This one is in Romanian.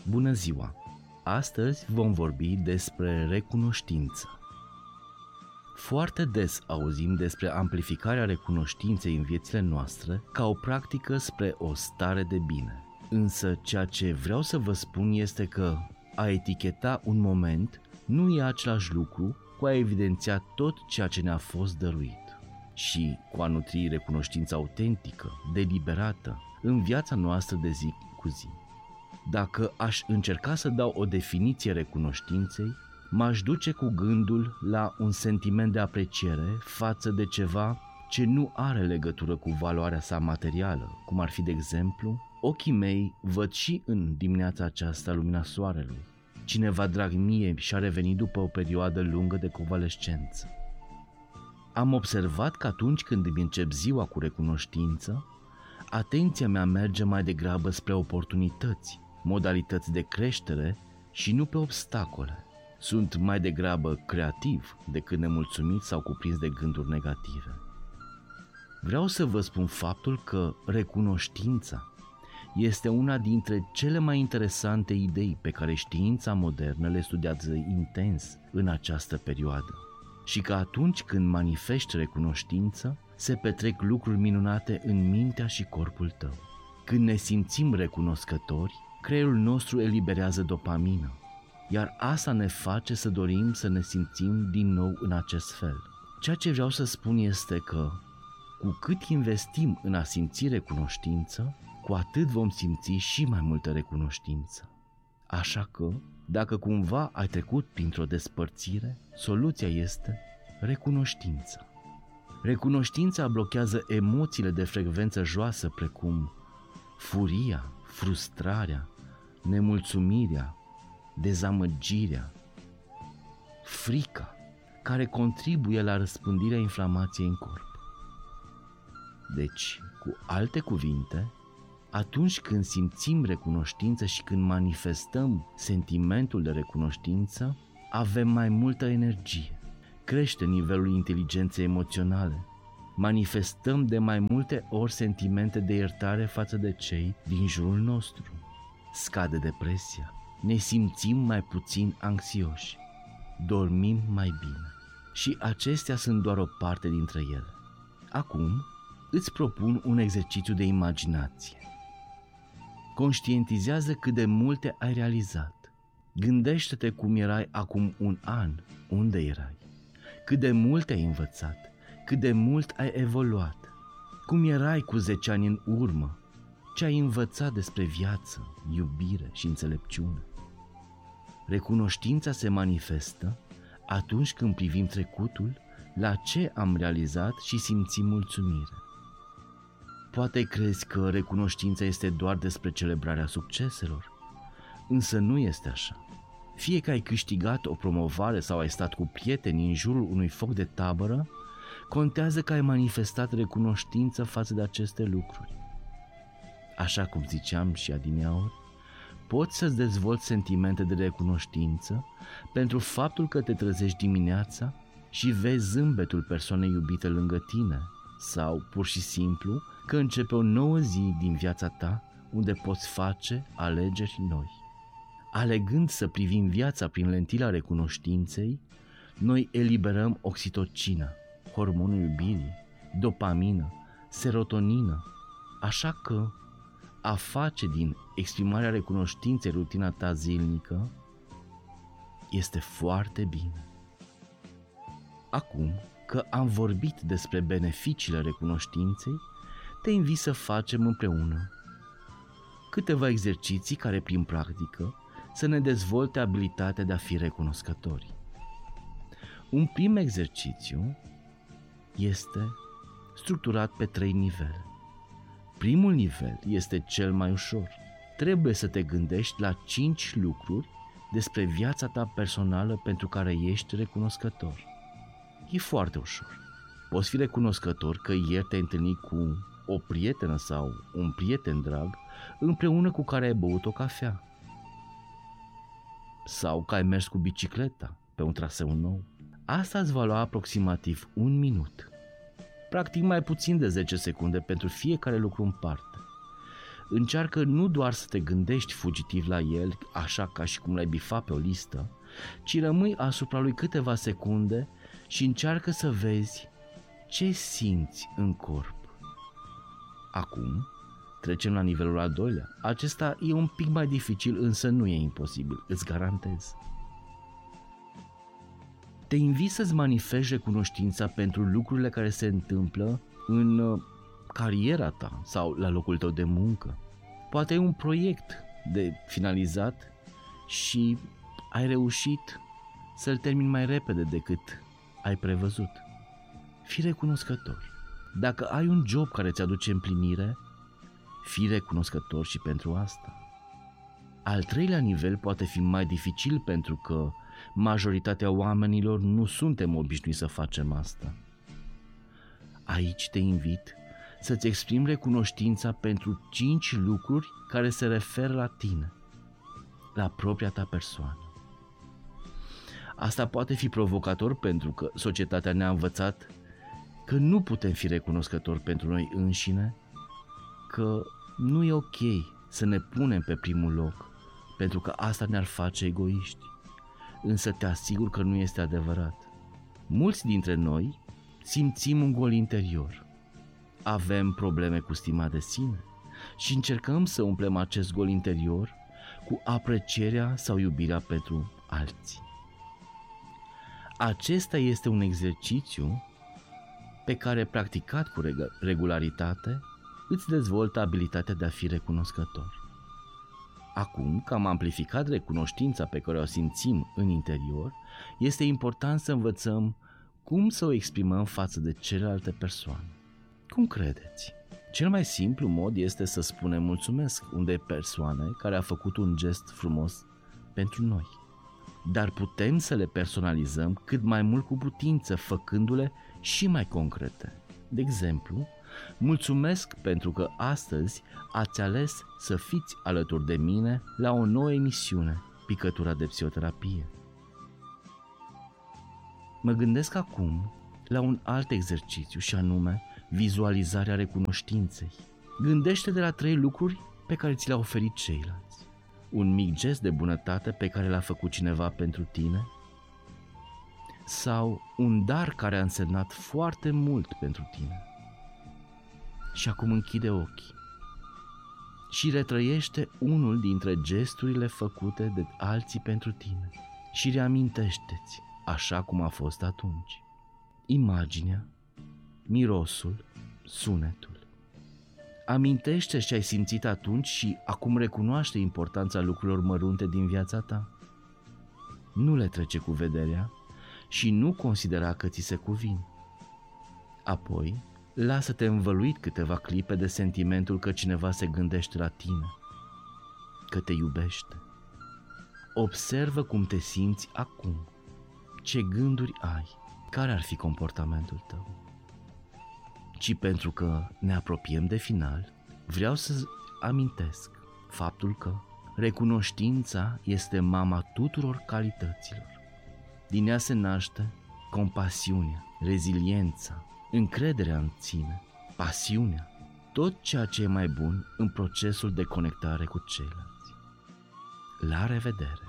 Bună ziua! Astăzi vom vorbi despre recunoștință. Foarte des auzim despre amplificarea recunoștinței în viețile noastre ca o practică spre o stare de bine. Însă ceea ce vreau să vă spun este că a eticheta un moment nu e același lucru cu a evidenția tot ceea ce ne-a fost dăruit și cu a nutri recunoștința autentică, deliberată, în viața noastră de zi cu zi. Dacă aș încerca să dau o definiție recunoștinței, m-aș duce cu gândul la un sentiment de apreciere față de ceva ce nu are legătură cu valoarea sa materială, cum ar fi, de exemplu, ochii mei văd și în dimineața aceasta lumina soarelui. Cineva drag mie și-a revenit după o perioadă lungă de convalescență. Am observat că atunci când îmi încep ziua cu recunoștință, atenția mea merge mai degrabă spre oportunități, modalități de creștere și nu pe obstacole. Sunt mai degrabă creativ decât nemulțumit sau cuprins de gânduri negative. Vreau să vă spun faptul că recunoștința este una dintre cele mai interesante idei pe care știința modernă le studiază intens în această perioadă și că atunci când manifesti recunoștință, se petrec lucruri minunate în mintea și corpul tău. Când ne simțim recunoscători, creierul nostru eliberează dopamină, iar asta ne face să dorim să ne simțim din nou în acest fel. Ceea ce vreau să spun este că cu cât investim în a simți recunoștință, cu atât vom simți și mai multă recunoștință. Așa că, dacă cumva ai trecut printr-o despărțire, soluția este recunoștința. Recunoștința blochează emoțiile de frecvență joasă precum furia, frustrarea, nemulțumirea, dezamăgirea, frica, care contribuie la răspândirea inflamației în corp. Deci, cu alte cuvinte, atunci când simțim recunoștință și când manifestăm sentimentul de recunoștință, avem mai multă energie, crește nivelul inteligenței emoționale, manifestăm de mai multe ori sentimente de iertare față de cei din jurul nostru, scade depresia, ne simțim mai puțin anxioși, dormim mai bine și acestea sunt doar o parte dintre ele. Acum îți propun un exercițiu de imaginație. Conștientizează cât de multe ai realizat. Gândește-te cum erai acum un an, unde erai, cât de mult ai învățat, cât de mult ai evoluat, cum erai cu 10 ani în urmă, ce ai învățat despre viață, iubire și înțelepciune. Recunoștința se manifestă atunci când privim trecutul, la ce am realizat și simțim mulțumire. Poate crezi că recunoștința este doar despre celebrarea succeselor, însă nu este așa. Fie că ai câștigat o promovare sau ai stat cu prieteni în jurul unui foc de tabără, contează că ai manifestat recunoștință față de aceste lucruri. Așa cum ziceam și adineauri, poți să-ți dezvolți sentimente de recunoștință pentru faptul că te trezești dimineața și vezi zâmbetul persoanei iubite lângă tine sau, pur și simplu, că începe o nouă zi din viața ta unde poți face alegeri noi. Alegând să privim viața prin lentila recunoștinței, noi eliberăm oxitocină, hormonul iubirii, dopamină, serotonină, așa că a face din exprimarea recunoștinței rutina ta zilnică este foarte bine. Acum că am vorbit despre beneficiile recunoștinței, te invit să facem împreună câteva exerciții care, prin practică, să ne dezvolte abilitatea de a fi recunoscători. Un prim exercițiu este structurat pe 3 nivele. Primul nivel este cel mai ușor. Trebuie să te gândești la 5 lucruri despre viața ta personală pentru care ești recunoscător. E foarte ușor. Poți fi recunoscător că ieri te-ai întâlnit cu o prietenă sau un prieten drag împreună cu care ai băut o cafea. Sau că ai mers cu bicicleta pe un traseu nou. Asta îți va lua aproximativ 1 minut. Practic mai puțin de 10 secunde pentru fiecare lucru în parte. încearcă nu doar să te gândești fugitiv la el, așa ca și cum l-ai bifat pe o listă, ci rămâi asupra lui câteva secunde și încearcă să vezi ce simți în corp. Acum trecem la nivelul al doilea. Acesta e un pic mai dificil, însă nu e imposibil, îți garantez. Te invit să-ți manifesti recunoștința pentru lucrurile care se întâmplă în cariera ta sau la locul tău de muncă. Poate ai un proiect de finalizat și ai reușit să-l termini mai repede decât ai prevăzut. Fii recunoscător. Dacă ai un job care îți aduce împlinire, fii recunoscător și pentru asta. Al treilea nivel poate fi mai dificil pentru că majoritatea oamenilor nu suntem obișnuiți să facem asta. Aici te invit să-ți exprimi recunoștința pentru 5 lucruri care se referă la tine, la propria ta persoană. Asta poate fi provocator pentru că societatea ne-a învățat că nu putem fi recunoscători pentru noi înșine, că nu e ok să ne punem pe primul loc, pentru că asta ne-ar face egoiști. Însă te asigur că nu este adevărat. Mulți dintre noi simțim un gol interior, avem probleme cu stima de sine și încercăm să umplem acest gol interior cu aprecierea sau iubirea pentru alții. Acesta este un exercițiu pe care, practicat cu regularitate, îți dezvoltă abilitatea de a fi recunoscător. Acum că am amplificat recunoștința pe care o simțim în interior, este important să învățăm cum să o exprimăm față de celelalte persoane. Cum credeți? Cel mai simplu mod este să spunem mulțumesc unei persoane care a făcut un gest frumos pentru noi. Dar putem să le personalizăm cât mai mult cu putință, făcându-le și mai concrete. De exemplu, mulțumesc pentru că astăzi ați ales să fiți alături de mine la o nouă emisiune, Picătura de Psihoterapie. Mă gândesc acum la un alt exercițiu și anume vizualizarea recunoștinței. Gândește-te la 3 lucruri pe care ți le-a oferit ceilalți. Un mic gest de bunătate pe care l-a făcut cineva pentru tine sau un dar care a însemnat foarte mult pentru tine. Și acum închide ochii și retrăiește unul dintre gesturile făcute de alții pentru tine și reamintește-ți așa cum a fost atunci. Imaginea, mirosul, sunetul. Amintește ce ai simțit atunci și acum recunoaște importanța lucrurilor mărunte din viața ta. Nu le trece cu vederea și nu considera că ți se cuvin. Apoi, lasă-te învăluit câteva clipe de sentimentul că cineva se gândește la tine, că te iubește. Observă cum te simți acum, ce gânduri ai, care ar fi comportamentul tău. Ci pentru că ne apropiem de final, vreau să amintesc faptul că recunoștința este mama tuturor calităților. Din ea se naște compasiunea, reziliența, încrederea în sine, pasiunea, tot ceea ce e mai bun în procesul de conectare cu ceilalți. La revedere!